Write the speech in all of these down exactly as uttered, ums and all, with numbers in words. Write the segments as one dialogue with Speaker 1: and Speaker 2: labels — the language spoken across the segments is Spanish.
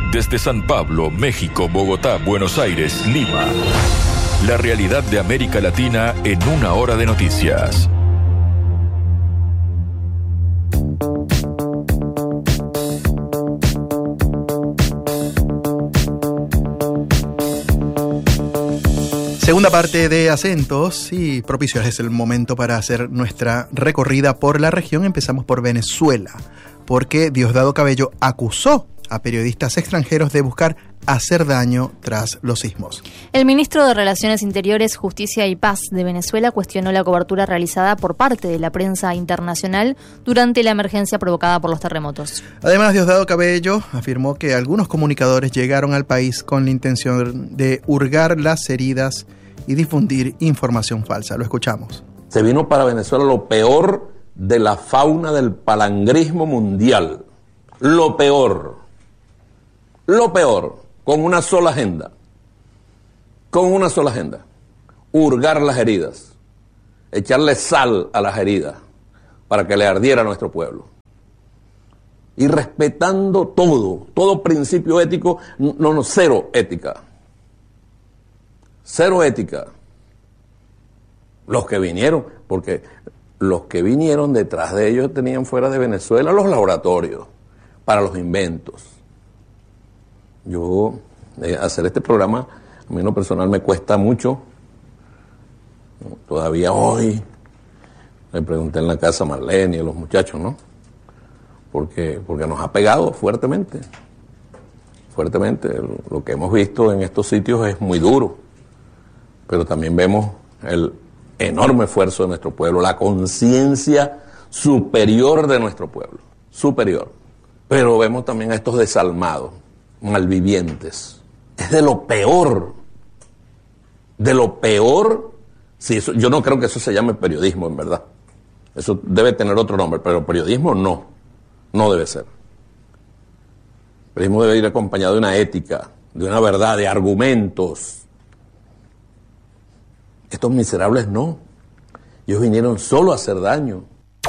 Speaker 1: Desde San Pablo, México, Bogotá, Buenos Aires, Lima. La realidad de América Latina en una hora de noticias.
Speaker 2: Segunda parte de Acentos y Propicios. Es el momento para hacer nuestra recorrida por la región. Empezamos por Venezuela, porque Diosdado Cabello acusó a periodistas extranjeros de buscar hacer daño tras los sismos.
Speaker 3: El ministro de Relaciones Interiores, Justicia y Paz de Venezuela cuestionó la cobertura realizada por parte de la prensa internacional durante la emergencia provocada por los terremotos.
Speaker 2: Además, Diosdado Cabello afirmó que algunos comunicadores llegaron al país con la intención de hurgar las heridas y difundir información falsa. Lo escuchamos.
Speaker 4: Se vino para Venezuela lo peor de la fauna del palangrismo mundial. Lo peor. Lo peor. Con una sola agenda. Con una sola agenda. Hurgar las heridas. Echarle sal a las heridas para que le ardiera a nuestro pueblo. Y respetando todo, todo principio ético, no, no, cero ética. Cero ética. Los que vinieron, porque los que vinieron detrás de ellos tenían fuera de Venezuela los laboratorios para los inventos. Yo, eh, hacer este programa, a mí en lo personal me cuesta mucho. Todavía hoy, le pregunté en la casa a Marlene y a los muchachos, ¿no? Porque, porque nos ha pegado fuertemente. Fuertemente. Lo, lo que hemos visto en estos sitios es muy duro. Pero también vemos el enorme esfuerzo de nuestro pueblo, la conciencia superior de nuestro pueblo, superior. Pero vemos también a estos desalmados, malvivientes. Es de lo peor, de lo peor. Sí, eso, yo no creo que eso se llame periodismo, en verdad. Eso debe tener otro nombre, pero periodismo no, no debe ser. El periodismo debe ir acompañado de una ética, de una verdad, de argumentos. Estos miserables no. Ellos vinieron solo a hacer daño.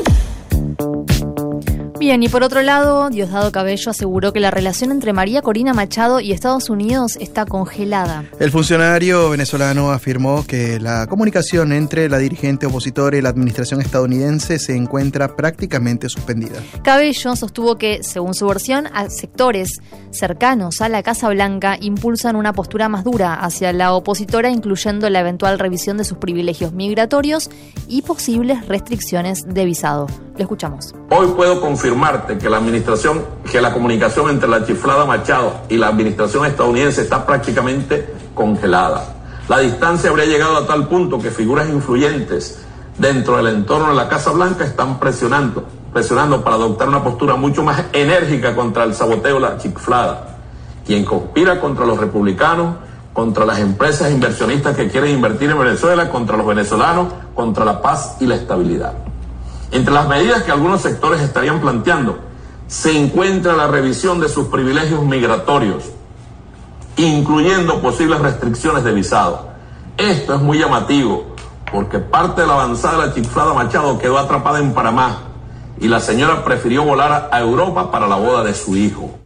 Speaker 3: Bien, y por otro lado, Diosdado Cabello aseguró que la relación entre María Corina Machado y Estados Unidos está congelada.
Speaker 2: El funcionario venezolano afirmó que la comunicación entre la dirigente opositora y la administración estadounidense se encuentra prácticamente suspendida.
Speaker 3: Cabello sostuvo que, según su versión, a sectores cercanos a la Casa Blanca impulsan una postura más dura hacia la opositora, incluyendo la eventual revisión de sus privilegios migratorios y posibles restricciones de visado. Lo escuchamos.
Speaker 4: Hoy puedo confirmarte que la administración, que la comunicación entre la chiflada Machado y la administración estadounidense está prácticamente congelada. La distancia habría llegado a tal punto que figuras influyentes dentro del entorno de la Casa Blanca están presionando, presionando para adoptar una postura mucho más enérgica contra el saboteo de la chiflada, quien conspira contra los republicanos, contra las empresas inversionistas que quieren invertir en Venezuela, contra los venezolanos, contra la paz y la estabilidad. Entre las medidas que algunos sectores estarían planteando se encuentra la revisión de sus privilegios migratorios, incluyendo posibles restricciones de visado. Esto es muy llamativo porque parte de la avanzada de la chiflada Machado quedó atrapada en Panamá y la señora prefirió volar a Europa para la boda de su hijo.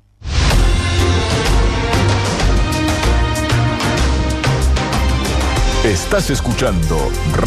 Speaker 1: Estás escuchando